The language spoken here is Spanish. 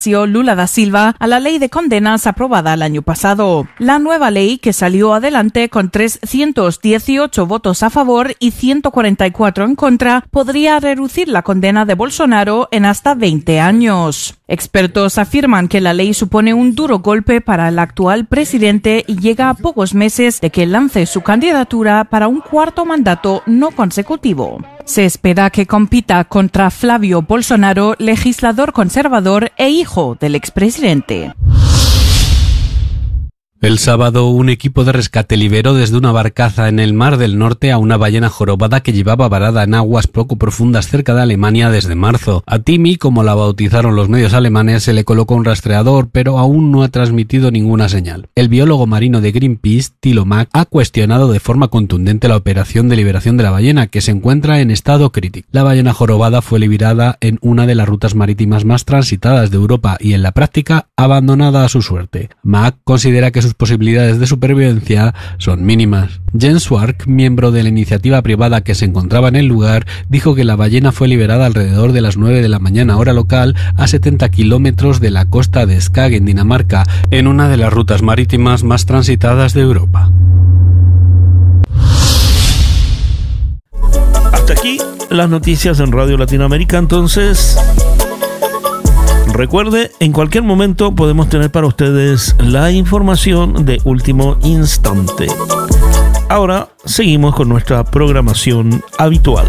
Lula da Silva a la ley de condenas aprobada el año pasado. La nueva ley, que salió adelante con 318 votos a favor y 144 en contra, podría reducir la condena de Bolsonaro en hasta 20 años. Expertos afirman que la ley supone un duro golpe para el actual presidente y llega a pocos meses de que lance su candidatura para un cuarto mandato no consecutivo. Se espera que compita contra Flavio Bolsonaro, legislador conservador e hijo del expresidente. El sábado, un equipo de rescate liberó desde una barcaza en el Mar del Norte a una ballena jorobada que llevaba varada en aguas poco profundas cerca de Alemania desde marzo. A Timmy, como la bautizaron los medios alemanes, se le colocó un rastreador, pero aún no ha transmitido ninguna señal. El biólogo marino de Greenpeace, Thilo Mack, ha cuestionado de forma contundente la operación de liberación de la ballena, que se encuentra en estado crítico. La ballena jorobada fue liberada en una de las rutas marítimas más transitadas de Europa y, en la práctica, abandonada a su suerte. Mack considera que sus posibilidades de supervivencia son mínimas. Jens Swark, miembro de la iniciativa privada que se encontraba en el lugar, dijo que la ballena fue liberada alrededor de las 9 de la mañana hora local a 70 kilómetros de la costa de Skag en Dinamarca, en una de las rutas marítimas más transitadas de Europa. Hasta aquí las noticias en Radio Latinoamérica. Entonces, recuerde, en cualquier momento podemos tener para ustedes la información de último instante. Ahora seguimos con nuestra programación habitual.